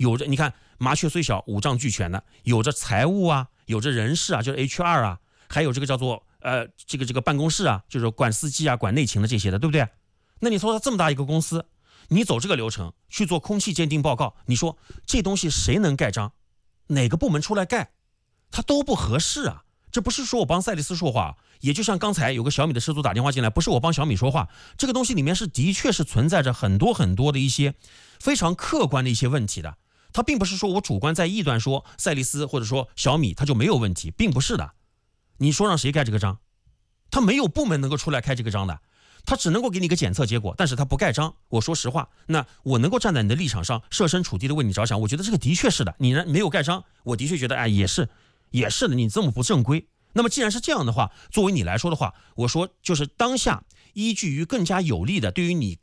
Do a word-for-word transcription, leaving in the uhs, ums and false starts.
有着你看麻雀虽小五脏俱全的，有着财务啊，有着人事啊，就是 H R 啊，还有这个叫做呃这个这个办公室啊，就是管司机啊、管内勤的这些的，对不对？那你说它这么大一个公司，你走这个流程去做空气鉴定报告，你说这东西谁能盖章？哪个部门出来盖？它都不合适啊！这不是说我帮赛力斯说话，也就像刚才有个小米的车主打电话进来，不是我帮小米说话，这个东西里面是的确是存在着很多很多的一些非常客观的一些问题的。它并不是说我主观在臆断说赛力斯或者说小米它就没有问题，并不是的。你说让谁盖这个章？他没有部门能够出来开这个章的，他只能够给你一个检测结果，但是他不盖章。我说实话，那我能够站在你的立场上，设身处地的为你着想，我觉得这个的确是的。你呢没有盖章，我的确觉得哎也是也是的，你这么不正规。那么既然是这样的话，作为你来说的话，我说就是当下依据于更加有利的对于你